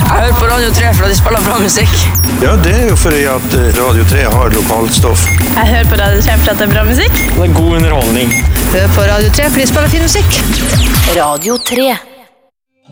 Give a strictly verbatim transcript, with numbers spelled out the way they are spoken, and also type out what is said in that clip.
Jeg hører på Radio tre for at de spiller bra musikk. Ja, det er jo fordi at Radio tre har lokalt stoff. Jeg hører på Radio tre for at det er bra musikk. Det er god underholdning. Hør på Radio tre for de spiller fin musikk. Radio tre.